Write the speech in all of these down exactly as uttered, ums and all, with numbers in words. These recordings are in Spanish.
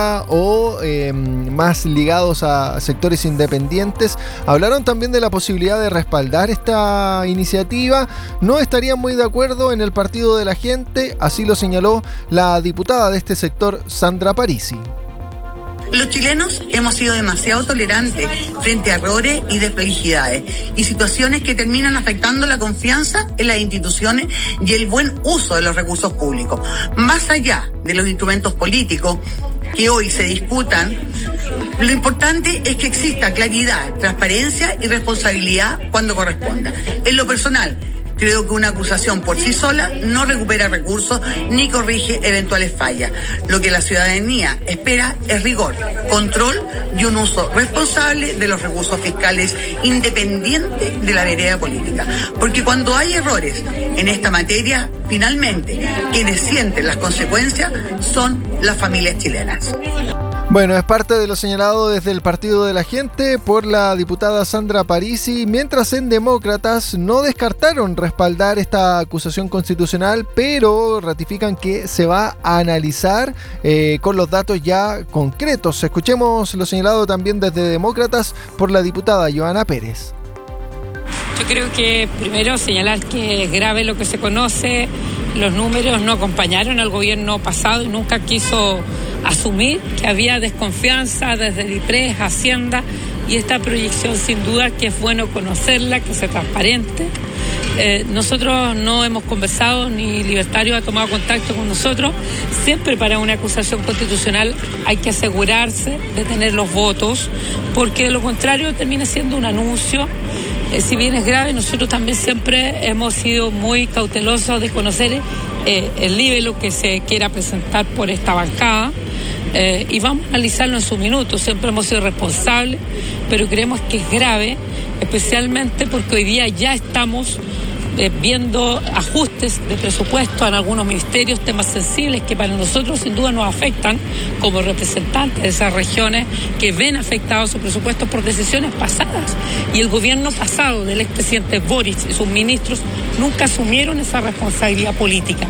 o eh, más ligados a sectores independientes, hablaron también de la posibilidad de respaldar esta iniciativa. No estarían muy de acuerdo en el Partido de la Gente, así lo señaló la diputada de este sector, Sandra Parisi. Los chilenos hemos sido demasiado tolerantes frente a errores y desprolijidades y situaciones que terminan afectando la confianza en las instituciones y el buen uso de los recursos públicos. Más allá de los instrumentos políticos que hoy se disputan, lo importante es que exista claridad, transparencia y responsabilidad cuando corresponda. En lo personal, creo que una acusación por sí sola no recupera recursos ni corrige eventuales fallas. Lo que la ciudadanía espera es rigor, control y un uso responsable de los recursos fiscales independiente de la vereda política. Porque cuando hay errores en esta materia, finalmente quienes sienten las consecuencias son las familias chilenas. Bueno, es parte de lo señalado desde el Partido de la Gente por la diputada Sandra Parisi, mientras en Demócratas no descartaron respaldar esta acusación constitucional, pero ratifican que se va a analizar eh, con los datos ya concretos. Escuchemos lo señalado también desde Demócratas por la diputada Johanna Pérez. Yo creo que primero señalar que es grave lo que se conoce. Los números no acompañaron al gobierno pasado y nunca quiso asumir que había desconfianza desde el I P R E S, Hacienda, y esta proyección sin duda que es bueno conocerla, que sea transparente. Eh, nosotros no hemos conversado, ni Libertario ha tomado contacto con nosotros. Siempre para una acusación constitucional hay que asegurarse de tener los votos, porque de lo contrario termina siendo un anuncio. Eh, si bien es grave, nosotros también siempre hemos sido muy cautelosos de conocer eh, el nivel que se quiera presentar por esta bancada. Eh, y vamos a analizarlo en su minuto. Siempre hemos sido responsables, pero creemos que es grave, especialmente porque hoy día ya estamos eh, viendo ajustes de presupuesto en algunos ministerios, temas sensibles que para nosotros sin duda nos afectan como representantes de esas regiones que ven afectados sus presupuestos por decisiones pasadas. Y el gobierno pasado del expresidente Boric y sus ministros nunca asumieron esa responsabilidad política.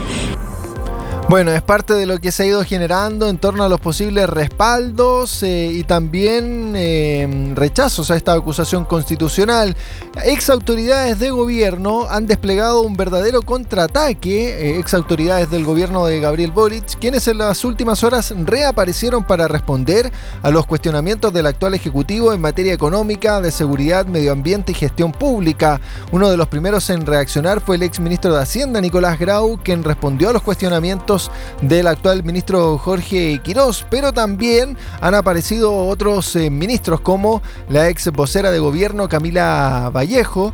Bueno, es parte de lo que se ha ido generando en torno a los posibles respaldos eh, y también eh, rechazos a esta acusación constitucional. Ex autoridades de gobierno han desplegado un verdadero contraataque, eh, ex autoridades del gobierno de Gabriel Boric, quienes en las últimas horas reaparecieron para responder a los cuestionamientos del actual Ejecutivo en materia económica, de seguridad, medio ambiente y gestión pública. Uno de los primeros en reaccionar fue el ex ministro de Hacienda, Nicolás Grau, quien respondió a los cuestionamientos del actual ministro Jorge Quirós, pero también han aparecido otros eh, ministros como la ex vocera de gobierno Camila Vallejo,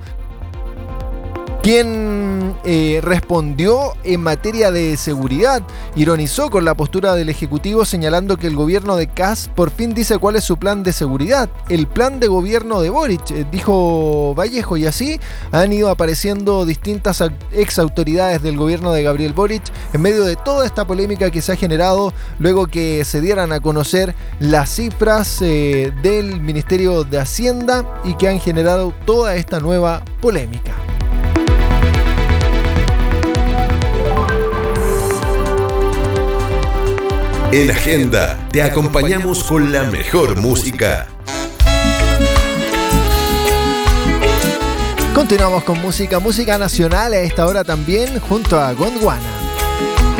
quien eh, respondió en materia de seguridad. Ironizó con la postura del Ejecutivo señalando que el gobierno de Kast por fin dice cuál es su plan de seguridad, el plan de gobierno de Boric, eh, dijo Vallejo, y así han ido apareciendo distintas ex autoridades del gobierno de Gabriel Boric en medio de toda esta polémica que se ha generado luego que se dieran a conocer las cifras eh, del Ministerio de Hacienda y que han generado toda esta nueva polémica. En Agenda te acompañamos con la mejor música. Continuamos con música, música nacional a esta hora también junto a Gondwana.